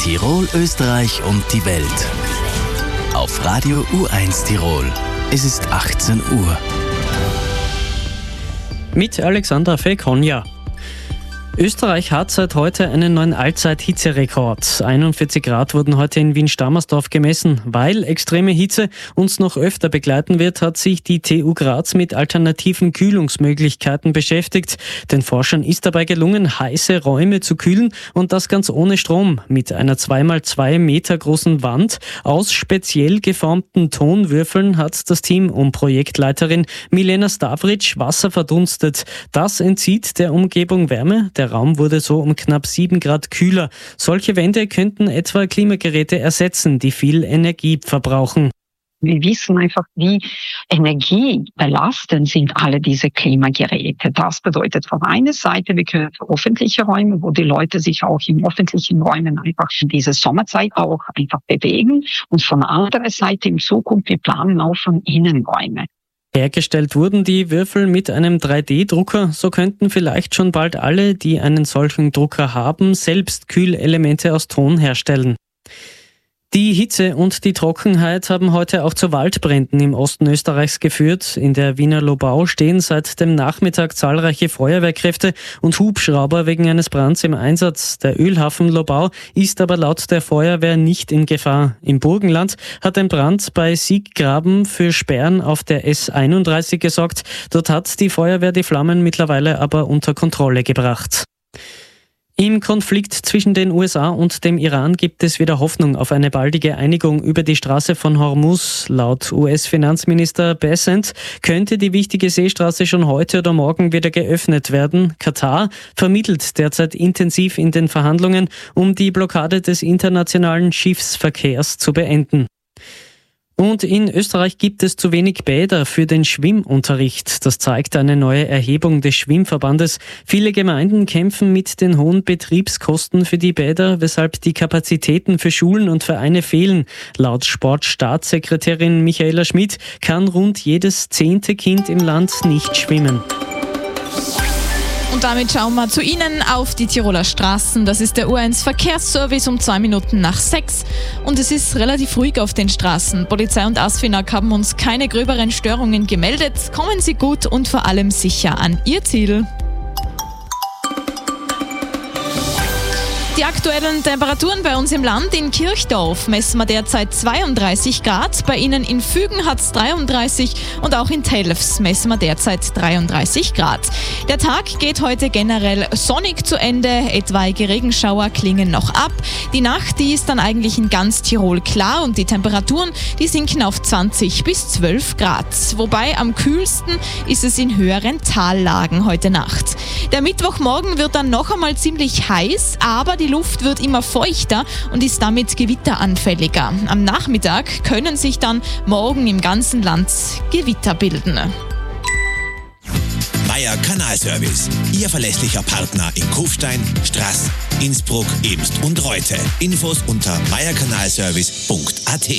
Tirol, Österreich und die Welt. Auf Radio U1 Tirol. Es ist 18 Uhr. Mit Alexandra Fekonja. Österreich hat seit heute einen neuen Allzeit-Hitzerekord. 41 Grad wurden heute in Wien-Stammersdorf gemessen. Weil extreme Hitze uns noch öfter begleiten wird, hat sich die TU Graz mit alternativen Kühlungsmöglichkeiten beschäftigt. Den Forschern ist dabei gelungen, heiße Räume zu kühlen und das ganz ohne Strom. Mit einer 2x2 Meter großen Wand aus speziell geformten Tonwürfeln hat das Team um Projektleiterin Milena Stavric Wasser verdunstet. Das entzieht der Umgebung Wärme. Der Raum wurde so um knapp 7 Grad kühler. Solche Wände könnten etwa Klimageräte ersetzen, die viel Energie verbrauchen. Wir wissen einfach, wie energiebelastend sind alle diese Klimageräte. Das bedeutet von einer Seite, wir können für öffentliche Räume, wo die Leute sich auch in öffentlichen Räumen einfach in dieser Sommerzeit auch einfach bewegen. Und von der anderen Seite in Zukunft, wir planen auch von Innenräumen. Hergestellt wurden die Würfel mit einem 3D-Drucker. So könnten vielleicht schon bald alle, die einen solchen Drucker haben, selbst Kühlelemente aus Ton herstellen. Die Hitze und die Trockenheit haben heute auch zu Waldbränden im Osten Österreichs geführt. In der Wiener Lobau stehen seit dem Nachmittag zahlreiche Feuerwehrkräfte und Hubschrauber wegen eines Brands im Einsatz. Der Ölhafen Lobau ist aber laut der Feuerwehr nicht in Gefahr. Im Burgenland hat ein Brand bei Sieggraben für Sperren auf der S31 gesorgt. Dort hat die Feuerwehr die Flammen mittlerweile aber unter Kontrolle gebracht. Im Konflikt zwischen den USA und dem Iran gibt es wieder Hoffnung auf eine baldige Einigung über die Straße von Hormuz. Laut US-Finanzminister Bessent könnte die wichtige Seestraße schon heute oder morgen wieder geöffnet werden. Katar vermittelt derzeit intensiv in den Verhandlungen, um die Blockade des internationalen Schiffsverkehrs zu beenden. Und in Österreich gibt es zu wenig Bäder für den Schwimmunterricht. Das zeigt eine neue Erhebung des Schwimmverbandes. Viele Gemeinden kämpfen mit den hohen Betriebskosten für die Bäder, weshalb die Kapazitäten für Schulen und Vereine fehlen. Laut Sportstaatssekretärin Michaela Schmidt kann rund jedes 10. Kind im Land nicht schwimmen. Und damit schauen wir zu Ihnen auf die Tiroler Straßen. Das ist der U1 Verkehrsservice um 2 Minuten nach 6. Und es ist relativ ruhig auf den Straßen. Polizei und ASFINAG haben uns keine gröberen Störungen gemeldet. Kommen Sie gut und vor allem sicher an Ihr Ziel. Die aktuellen Temperaturen bei uns im Land: in Kirchdorf messen wir derzeit 32 Grad, bei Ihnen in Fügen hat es 33 und auch in Telfs messen wir derzeit 33 Grad. Der Tag geht heute generell sonnig zu Ende, etwaige Regenschauer klingen noch ab. Die Nacht, die ist dann eigentlich in ganz Tirol klar und die Temperaturen, die sinken auf 20 bis 12 Grad. Wobei am kühlsten ist es in höheren Tallagen heute Nacht. Der Mittwochmorgen wird dann noch einmal ziemlich heiß, aber die Luft wird immer feuchter und ist damit gewitteranfälliger. Am Nachmittag können sich dann morgen im ganzen Land Gewitter bilden. Meier Kanalservice, Ihr verlässlicher Partner in Kufstein, Straß, Innsbruck, Emst und Reute. Infos unter meierkanalservice.at.